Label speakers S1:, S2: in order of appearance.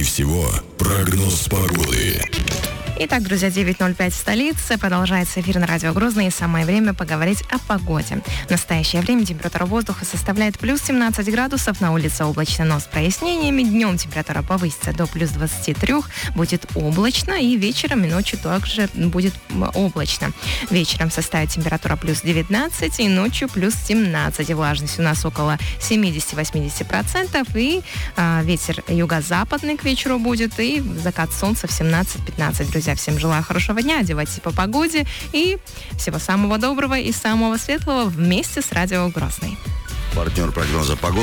S1: Прежде всего, прогноз погоды.
S2: Итак, друзья, 9:05 в столице. Продолжается эфир на радио Грозный. И самое время поговорить о погоде. В настоящее время температура воздуха составляет плюс 17 градусов. На улице облачно, но с прояснениями. Днем температура повысится до плюс 23. Будет облачно. И вечером и ночью также будет облачно. Вечером составит температура плюс 19 и ночью плюс 17. Влажность у нас около 70-80%. И ветер юго-западный к вечеру будет. И закат солнца в 17-15. Друзья, всем желаю хорошего дня, одевайтесь по погоде и всего самого доброго и самого светлого вместе с радио Грозный.
S3: Партнер прогноза погоды.